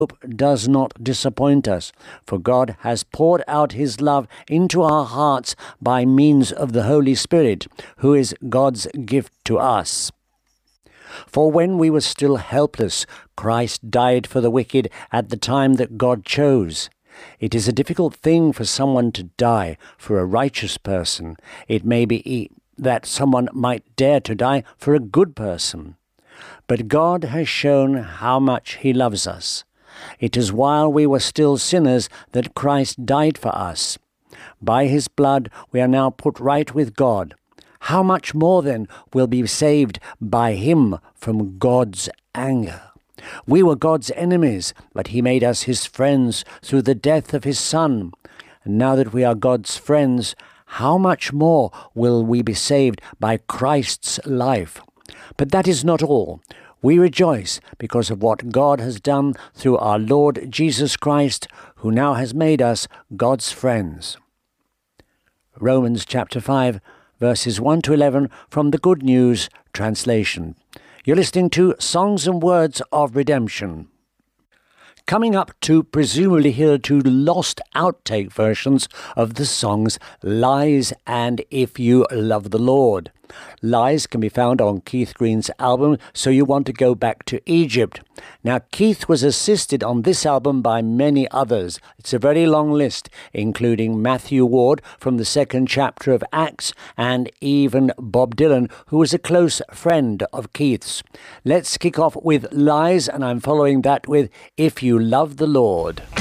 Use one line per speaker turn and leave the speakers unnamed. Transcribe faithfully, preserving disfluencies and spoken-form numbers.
hope does not disappoint us, for God has poured out his love into our hearts by means of the Holy Spirit, who is God's gift to us. For when we were still helpless, Christ died for the wicked at the time that God chose. It is a difficult thing for someone to die for a righteous person. It may be that someone might dare to die for a good person. But God has shown how much he loves us. It is while we were still sinners that Christ died for us. By his blood we are now put right with God. How much more then will be saved by him from God's anger? We were God's enemies, but he made us his friends through the death of his Son. And now that we are God's friends, how much more will we be saved by Christ's life? But that is not all. We rejoice because of what God has done through our Lord Jesus Christ, who now has made us God's friends. Romans chapter five, verses one to eleven from the Good News translation. You're listening to Songs and Words of Redemption. Coming up to presumably hear two lost outtake versions of the songs Lies and If You Love the Lord. Lies can be found on Keith Green's album So You Want to Go Back to Egypt. Now, Keith was assisted on this album by many others. It's a very long list, including Matthew Ward from the second chapter of Acts and even Bob Dylan, who was a close friend of Keith's. Let's kick off with Lies, and I'm following that with If You Love the Lord.